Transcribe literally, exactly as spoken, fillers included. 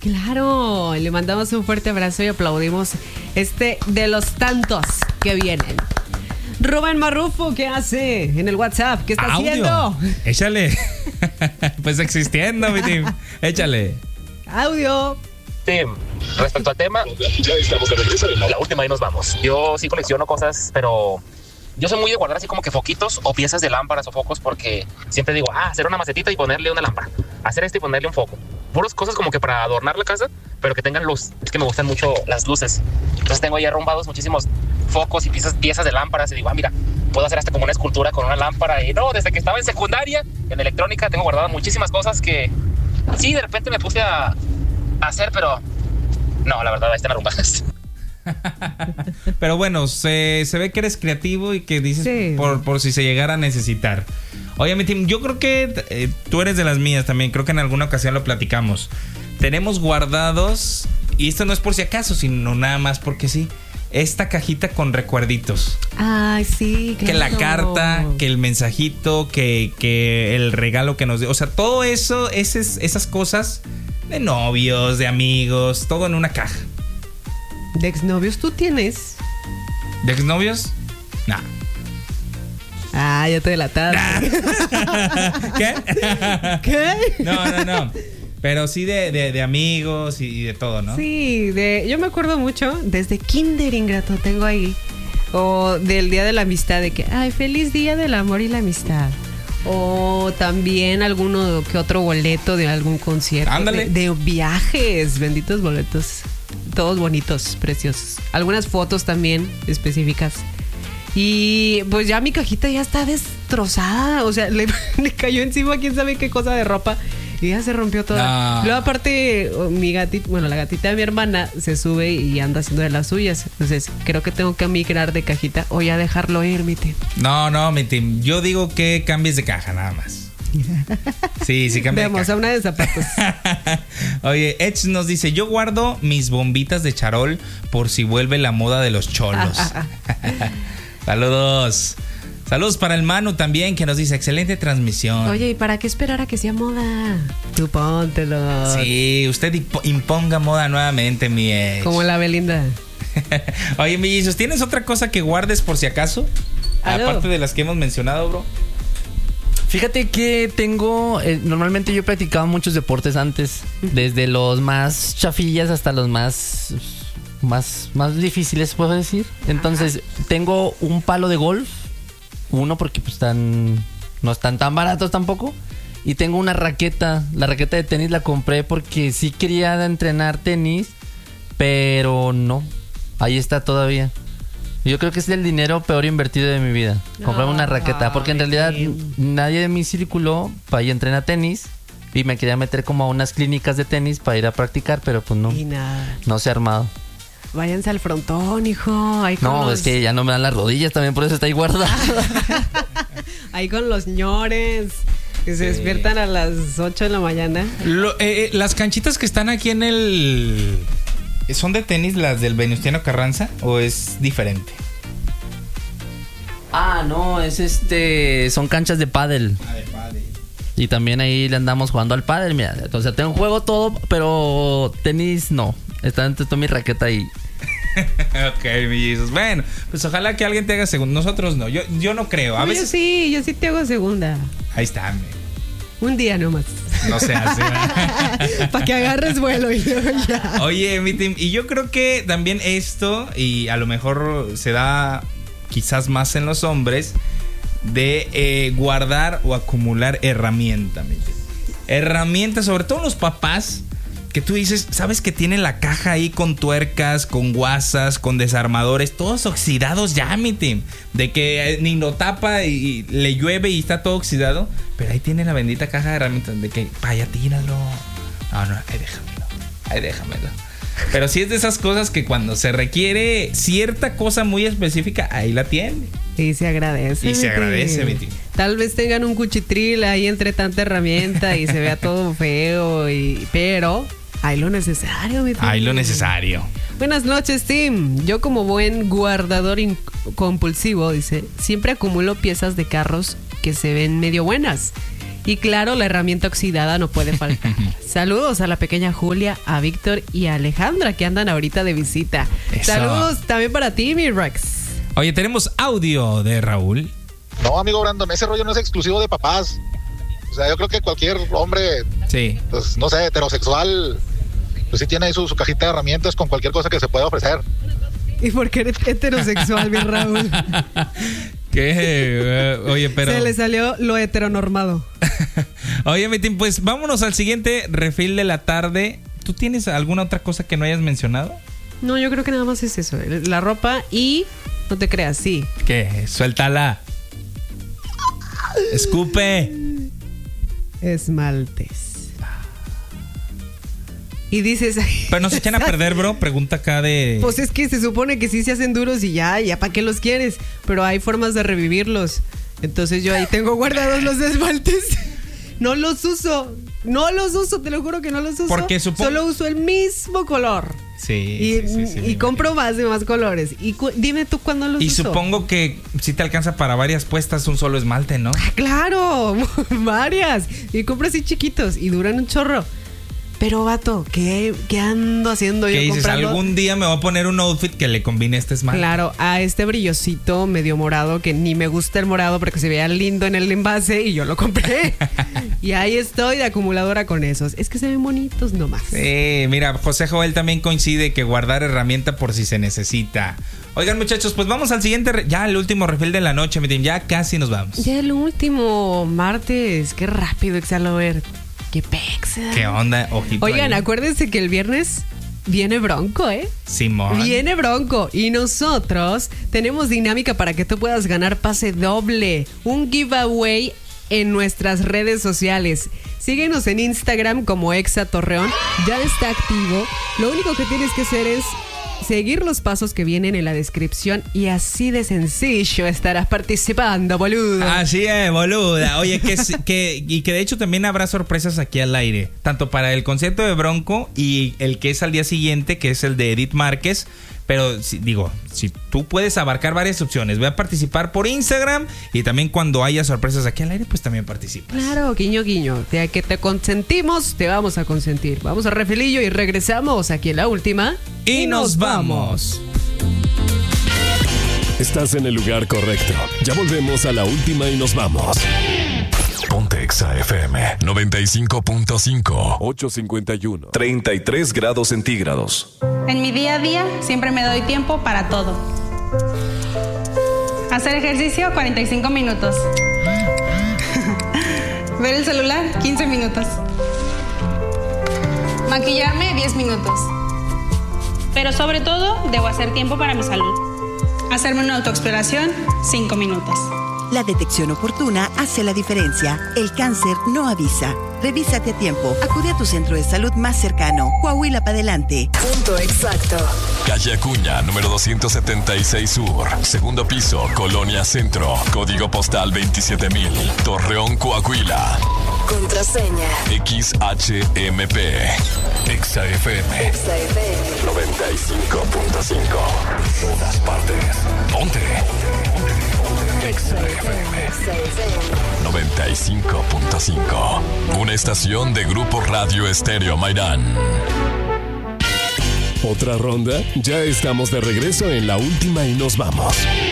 Claro, le mandamos un fuerte abrazo y aplaudimos este de los tantos que vienen. Rubén Marrufo, ¿qué hace en el WhatsApp? ¿Qué está Audio. haciendo? Échale. Pues existiendo, mi team. Échale. Audio. Sí, respecto al tema, Ya estamos de regreso en la la última y nos vamos. Yo sí colecciono cosas, pero yo soy muy de guardar así como que foquitos o piezas de lámparas o focos, porque siempre digo, ah, hacer una macetita y ponerle una lámpara, hacer esto y ponerle un foco. Puras cosas como que para adornar la casa, pero que tengan luz. Es que me gustan mucho las luces. Entonces tengo ahí arrumbados muchísimos focos y piezas, piezas de lámparas y digo, ah, mira, puedo hacer hasta como una escultura con una lámpara. Y no, desde que estaba en secundaria, en electrónica, tengo guardadas muchísimas cosas que sí, de repente me puse a, a hacer, pero no, la verdad, ahí están arrumbadas. Pero bueno, se, se ve que eres creativo y que dices Sí. por, por si se llegara a necesitar. Oye, mi team, yo creo que eh, tú eres de las mías también. Creo que en alguna ocasión lo platicamos. Tenemos guardados, y esto no es por si acaso, sino nada más porque sí, esta cajita con recuerditos. Ay, sí, claro. Que la carta, que el mensajito, que, que el regalo que nos dio. O sea, todo eso, esas, esas cosas de novios, de amigos, todo en una caja. ¿De exnovios tú tienes? ¿De exnovios? No. Ah, ya te delataste. ¿Qué? ¿Qué? No, no, no. Pero sí de, de, de amigos y de todo, ¿no? Sí, de, yo me acuerdo mucho, desde Kinder Ingrato tengo ahí. O del Día de la Amistad, de que, ay, feliz Día del Amor y la Amistad. O también alguno que otro boleto de algún concierto. Ándale. De, de viajes, benditos boletos. Todos bonitos, preciosos. Algunas fotos también específicas. Y pues ya mi cajita ya está destrozada. O sea, le, le cayó encima quién sabe qué cosa de ropa. Y ya se rompió toda. No. Luego aparte, mi gatita, bueno, la gatita de mi hermana se sube y anda haciendo de las suyas. Entonces creo que tengo que migrar de cajita o ya dejarlo ir, mi team. No, no, mi team. Yo digo que cambies de caja, nada más. Sí, sí, cambia de Veamos, caja. a una de zapatos. Oye, Edge nos dice, yo guardo mis bombitas de charol por si vuelve la moda de los cholos. Saludos. Saludos para el Manu también, que nos dice, excelente transmisión. Oye, ¿y para qué esperar a que sea moda? Tú póntelo. Sí, usted imp- imponga moda nuevamente, mi Edge. Como la Belinda. Oye, mi Jesus, ¿tienes otra cosa que guardes por si acaso? ¿Aló? Aparte de las que hemos mencionado, bro. Fíjate que tengo, eh, normalmente yo practicaba muchos deportes antes, desde los más chafillas hasta los más, más, más difíciles, puedo decir. Entonces, tengo un palo de golf, uno porque pues están, no están tan baratos tampoco, y tengo una raqueta, la raqueta de tenis la compré porque sí quería entrenar tenis, pero no, ahí está todavía. Yo creo que es el dinero peor invertido de mi vida. Comprarme una raqueta. Porque en realidad nadie de mi círculo para ir a entrenar tenis. Y me quería meter como a unas clínicas de tenis para ir a practicar. Pero pues no. Y nada. No se ha armado. Váyanse al frontón, hijo. Ahí con No, los... es que ya no me dan las rodillas también. Por eso está ahí guardado. Ahí con los ñores. Que se despiertan a las ocho de la mañana. Lo- eh, eh, las canchitas que están aquí en el... ¿Son de tenis las del Venustiano Carranza o es diferente? Ah, no, es este... Son canchas de pádel. Ah, de padre. Y también ahí le andamos jugando al pádel, mira. Entonces tengo juego todo, pero tenis no. Está dentro de mi raqueta ahí. Ok, mi Jesus. Bueno, pues ojalá que alguien te haga segunda. Nosotros no, yo, yo no creo. A No, veces... Yo sí, yo sí te hago segunda. Ahí está, me- Un día nomás. no se hace. Para que agarres vuelo y luego ya. Oye, mi team, y yo creo que también esto, y a lo mejor se da quizás más en los hombres, de eh, guardar o acumular herramientas, mi team. Herramientas, sobre todo los papás, que tú dices, sabes que tienen la caja ahí con tuercas, con guasas, con desarmadores, todos oxidados ya, mi team. De que eh, ni lo tapa y, y le llueve y está todo oxidado, pero ahí tiene la bendita caja de herramientas de que, vaya, tíralo. No, no, ahí déjamelo, ahí déjamelo. Pero sí es de esas cosas que cuando se requiere cierta cosa muy específica, ahí la tiene. Y se agradece. Y se mi agradece, tío. mi tío. Tal vez tengan un cuchitril ahí entre tanta herramienta y se vea todo feo, y pero hay lo necesario, mi tío. Hay lo necesario. Buenas noches, Tim. Yo como buen guardador in- compulsivo, dice, siempre acumulo piezas de carros que se ven medio buenas Y claro, la herramienta oxidada no puede faltar. Saludos a la pequeña Julia, a Víctor y a Alejandra que andan ahorita de visita. Eso. Saludos también para ti, mi Rex. Oye, tenemos audio de Raúl. No, amigo Brandon, ese rollo no es exclusivo de papás. O sea, yo creo que cualquier hombre, Sí. pues no sé, heterosexual, pues sí tiene ahí su, su cajita de herramientas con cualquier cosa que se pueda ofrecer. ¿Y por qué eres heterosexual, mi Raúl? ¿Qué? Uh, oye, pero... Se le salió lo heteronormado. Oye, mi team, pues vámonos al siguiente refil de la tarde. ¿Tú tienes alguna otra cosa que no hayas mencionado? No, yo creo que nada más es eso. La ropa y... No te creas, sí. ¿Qué? Suéltala. Escupe. Esmaltes. Y dices... Pero no se echan a perder, bro. Pregunta acá de... Pues es que se supone que sí se hacen duros y ya, ya para qué los quieres. Pero hay formas de revivirlos. Entonces yo ahí tengo guardados los esmaltes. No los uso. No los uso, te lo juro que no los uso. Porque supongo... Solo uso el mismo color. Sí, Y, sí, sí, sí, y compro más de más colores. Y cu- dime tú cuándo los Y uso. supongo que si te alcanza para varias puestas un solo esmalte, ¿no? Ah, claro, varias. Y compro así chiquitos y duran un chorro. Pero, vato, ¿qué, qué ando haciendo yo Que dices, comprando? algún día me voy a poner un outfit que le combine este esmalte. Claro, a este brillosito medio morado, que ni me gusta el morado porque se veía lindo en el envase y yo lo compré. Y ahí estoy de acumuladora con esos. Es que se ven bonitos nomás. Sí, mira, José Joel también coincide que guardar herramienta por si se necesita. Oigan, muchachos, pues vamos al siguiente, re- ya el último refil de la noche, mi team. Ya casi nos vamos. Ya el último martes, qué rápido, Exalover. Qué pexa. ¿Qué onda? Ojito. Oigan, ahí. acuérdense que el viernes viene Bronco, ¿eh? Simón. Viene Bronco y nosotros tenemos dinámica para que tú puedas ganar pase doble, un giveaway en nuestras redes sociales. Síguenos en Instagram como Exa Torreón, ya está activo. Lo único que tienes que hacer es seguir los pasos que vienen en la descripción y así de sencillo estarás participando, boludo. Así es, boluda. Oye, que, que, y que de hecho también habrá sorpresas aquí al aire. Tanto para el concierto de Bronco y el que es al día siguiente, que es el de Edith Márquez. Pero si, digo, si tú puedes abarcar varias opciones, voy a participar por Instagram y también cuando haya sorpresas aquí al aire, pues también participas. Claro, guiño, guiño. De que te consentimos, te vamos a consentir. Vamos a refilillo y regresamos aquí en la última. Y nos vamos. Estás en el lugar correcto. Ya volvemos a la última y nos vamos. Ponte Exa F M noventa y cinco punto cinco. ocho cincuenta y uno. treinta y tres grados centígrados. En mi día a día siempre me doy tiempo para todo. Hacer ejercicio cuarenta y cinco minutos. Ver el celular quince minutos. Maquillarme diez minutos. Pero sobre todo debo hacer tiempo para mi salud. Hacerme una autoexploración cinco minutos. La detección oportuna hace la diferencia. El cáncer no avisa. Revísate a tiempo. Acude a tu centro de salud más cercano. Coahuila para adelante. Punto exacto. Calle Acuña, número doscientos setenta y seis Sur. Segundo piso, Colonia Centro. Código postal veintisiete mil. Torreón, Coahuila. Contraseña. X H M P. Exa F M. Exa F M. noventa y cinco punto cinco. En todas partes. Ponte. Exa F M. Exa F M. noventa y cinco punto cinco. Una estación de Grupo Radio Estéreo Mairán. ¿Otra ronda? Ya estamos de regreso en la última y nos vamos.